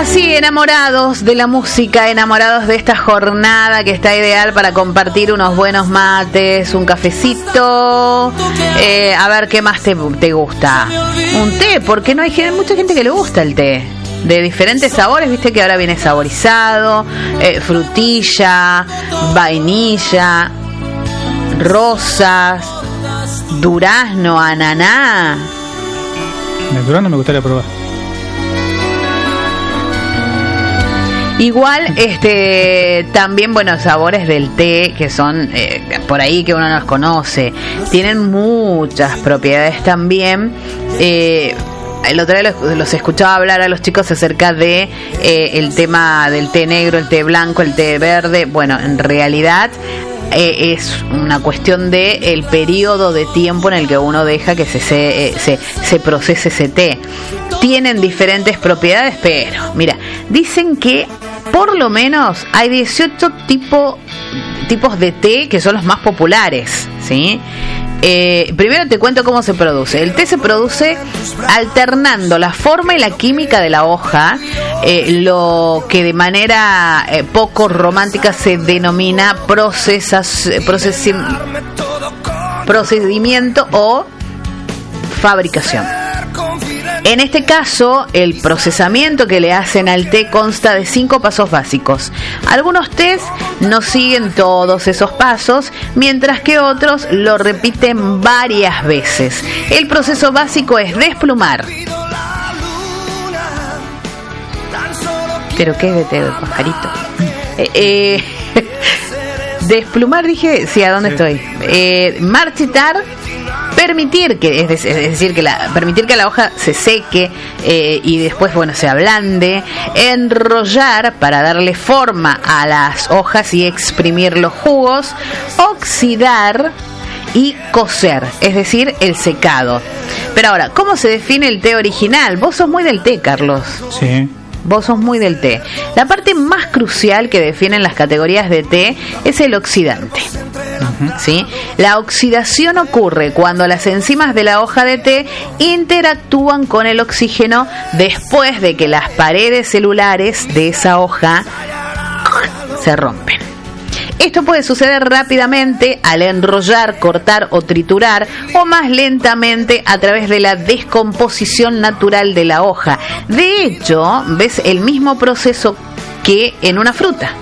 Así, enamorados de la música, enamorados de esta jornada que está ideal para compartir unos buenos mates, un cafecito, a ver qué más te gusta. Un té, porque no hay mucha gente que le gusta el té. De diferentes sabores, viste que ahora viene saborizado, frutilla, vainilla, rosas, durazno, ananá. El durazno me gustaría probar. Igual, también, bueno, sabores del té que son por ahí que uno no los conoce. Tienen muchas propiedades también. El otro día los escuchaba hablar a los chicos acerca de el tema del té negro, el té blanco, el té verde. Bueno, en realidad es una cuestión de el periodo de tiempo en el que uno deja que se procese ese té. Tienen diferentes propiedades, pero mira, dicen que por lo menos hay 18 tipos de té que son los más populares, ¿sí? Primero te cuento cómo se produce. El té se produce alternando la forma y la química de la hoja, lo que de manera poco romántica se denomina procedimiento o fabricación. En este caso, el procesamiento que le hacen al té consta de 5 pasos básicos. Algunos tés no siguen todos esos pasos, mientras que otros lo repiten varias veces. El proceso básico es desplumar. ¿Pero qué es de té, pajarito? Desplumar, dije, sí, ¿a dónde estoy? Marchitar. Permitir que, es decir, permitir que la hoja se seque y después, bueno, se ablande. Enrollar para darle forma a las hojas y exprimir los jugos. Oxidar y cocer, es decir, el secado. Pero ahora, ¿cómo se define el té original? Vos sos muy del té, Carlos. Sí. Vos sos muy del té. La parte más crucial que definen las categorías de té es el oxidante. ¿Sí? La oxidación ocurre cuando las enzimas de la hoja de té interactúan con el oxígeno después de que las paredes celulares de esa hoja se rompen. Esto puede suceder rápidamente al enrollar, cortar o triturar, o más lentamente a través de la descomposición natural de la hoja. De hecho, ves el mismo proceso que en una fruta.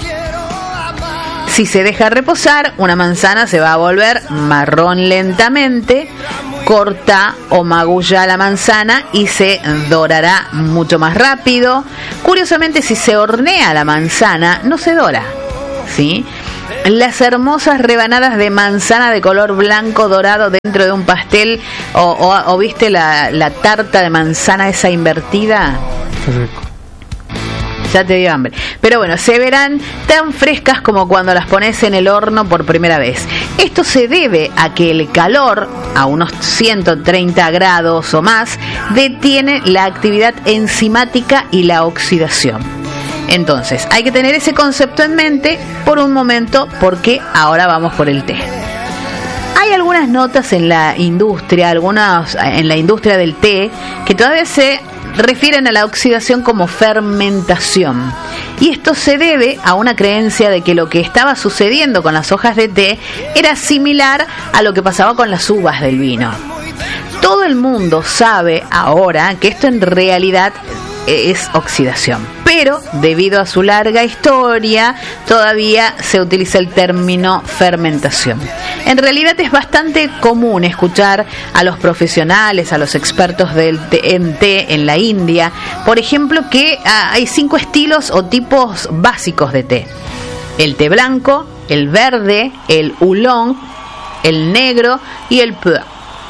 Si se deja reposar, una manzana se va a volver marrón lentamente. Corta o magulla la manzana y se dorará mucho más rápido. Curiosamente, si se hornea la manzana, no se dora, ¿sí? Las hermosas rebanadas de manzana de color blanco dorado dentro de un pastel o viste la tarta de manzana esa invertida. Qué rico. Ya te dio hambre. Pero bueno, se verán tan frescas como cuando las pones en el horno por primera vez. Esto se debe a que el calor, a unos 130 grados o más, detiene la actividad enzimática y la oxidación. Entonces, hay que tener ese concepto en mente por un momento, porque ahora vamos por el té. Hay algunas notas en la industria, en la industria del té, que todavía se refieren a la oxidación como fermentación. Y esto se debe a una creencia de que lo que estaba sucediendo con las hojas de té era similar a lo que pasaba con las uvas del vino. Todo el mundo sabe ahora que esto en realidad es oxidación, pero debido a su larga historia todavía se utiliza el término fermentación. En realidad es bastante común escuchar a los profesionales, a los expertos en té en la India, por ejemplo, que hay 5 estilos o tipos básicos de té: el té blanco, el verde, el oolong, el negro y el pu.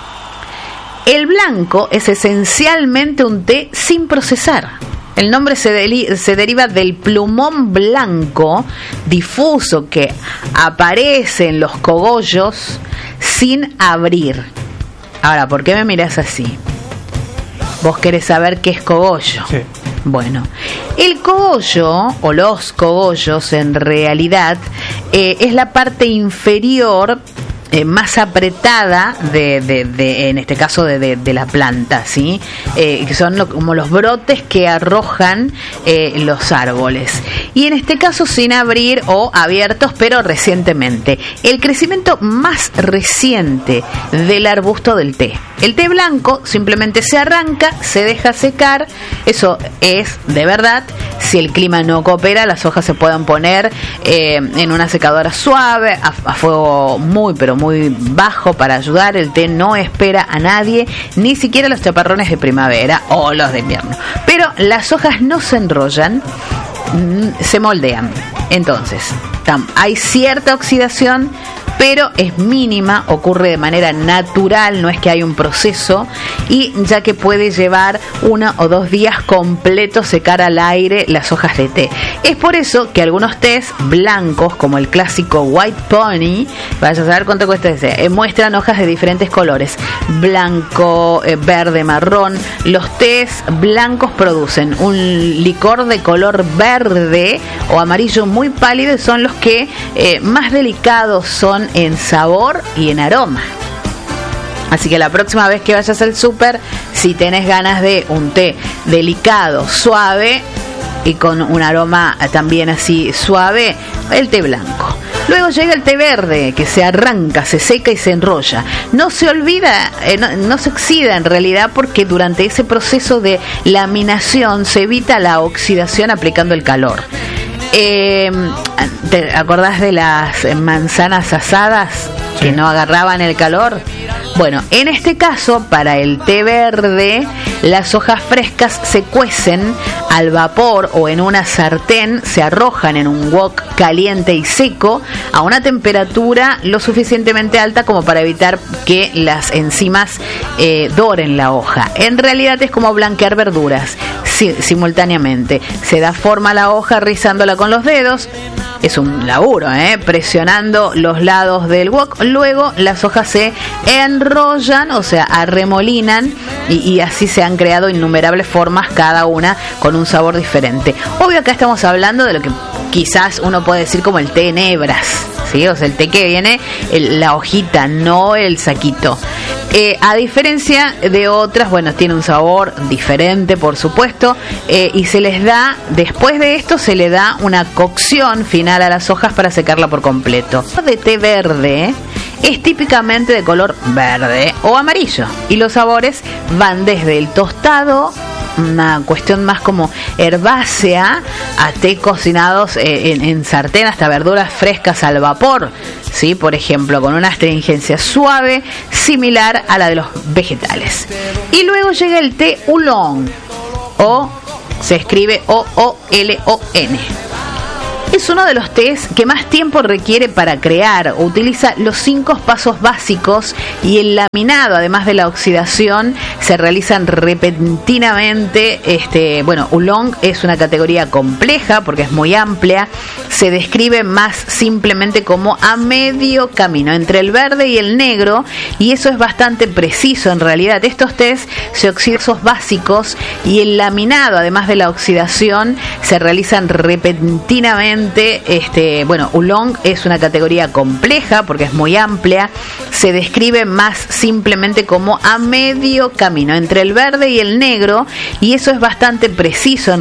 El blanco es esencialmente un té sin procesar. El nombre se deriva del plumón blanco difuso que aparece en los cogollos sin abrir. Ahora, ¿por qué me mirás así? ¿Vos querés saber qué es cogollo? Sí. Bueno, el cogollo o los cogollos en realidad es la parte inferior más apretada en este caso de la planta, ¿sí? Que son como los brotes que arrojan los árboles, y en este caso sin abrir o abiertos pero recientemente. El crecimiento más reciente del arbusto del té. El té blanco simplemente se arranca, se deja secar. Eso es de verdad. Si el clima no coopera, las hojas se pueden poner en una secadora suave, a fuego muy pero muy bajo para ayudar. El té no espera a nadie, ni siquiera los chaparrones de primavera o los de invierno. Pero las hojas no se enrollan, se moldean. Entonces, hay cierta oxidación, pero es mínima, ocurre de manera natural, no es que hay un proceso, y ya que puede llevar 1 o 2 días completos secar al aire las hojas de té. Es por eso que algunos tés blancos, como el clásico White Pony, vaya a saber cuánto cuesta ese, muestran hojas de diferentes colores, blanco, verde, marrón. Los tés blancos producen un licor de color verde o amarillo muy pálido, y son los que más delicados son en sabor y en aroma. Así que la próxima vez que vayas al súper, si tenés ganas de un té delicado, suave y con un aroma también así suave, el té blanco. Luego llega el té verde, que se arranca, se seca y se enrolla. No se olvida, no se oxida en realidad, porque durante ese proceso de laminación se evita la oxidación aplicando el calor. ¿Te acordás de las manzanas asadas que no agarraban el calor? Bueno, en este caso, para el té verde, las hojas frescas se cuecen al vapor o en una sartén, se arrojan en un wok caliente y seco a una temperatura lo suficientemente alta como para evitar que las enzimas doren la hoja. En realidad es como blanquear verduras simultáneamente. Se da forma a la hoja rizándola con los dedos. Es un laburo, presionando los lados del wok. Luego las hojas se enrollan, o sea, arremolinan, y así se han creado innumerables formas, cada una con un sabor diferente. Obvio, acá estamos hablando de lo que quizás uno puede decir como el té en hebras, ¿sí? O sea, el té que viene la hojita, no el saquito. A diferencia de otras, bueno, tiene un sabor diferente, por supuesto, y se les da, después de esto, se le da una cocción final a las hojas para secarla por completo. De té verde es típicamente de color verde o amarillo, y los sabores van desde el tostado, una cuestión más como herbácea, a té cocinados en sartén, hasta verduras frescas al vapor, ¿sí? Por ejemplo, con una astringencia suave similar a la de los vegetales. Y luego llega el té oolong, o se escribe O-O-L-O-N. Es uno de los tés que más tiempo requiere para crear. Utiliza los 5 pasos básicos, y el laminado, además de la oxidación, se realizan repentinamente. Oolong es una categoría compleja porque es muy amplia. Se describe más simplemente como a medio camino entre el verde y el negro, y eso es bastante preciso en realidad. Estos tés se oxidan esos básicos, y el laminado, además de la oxidación, se realizan repentinamente. Oolong es una categoría compleja porque es muy amplia. Se describe más simplemente como a medio camino entre el verde y el negro, y eso es bastante preciso en